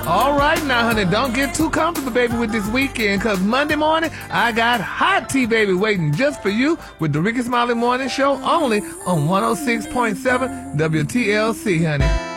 All right now, honey, don't get too comfortable, baby, with this weekend, because Monday morning, I got hot tea, baby, waiting just for you with the Ricky Smiley Morning Show only on 106.7 WTLC, honey.